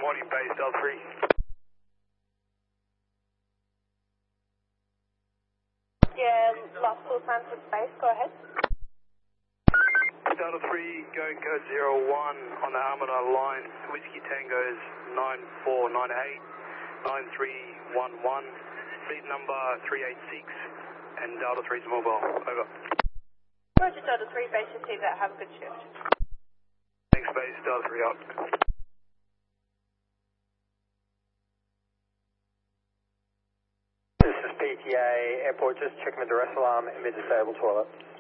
morning, base Delta 3. Yeah, last call time for space, go ahead. Delta 3, going code 01 on the Armada line, Whiskey Tango's 9498, 9311, seat number 386, and Delta 3's mobile, over. Roger, Delta 3, base receive that, have a good shift. Thanks, base, Delta 3 out. This is PTA, airport just checking the duress alarm, mid-disabled toilet.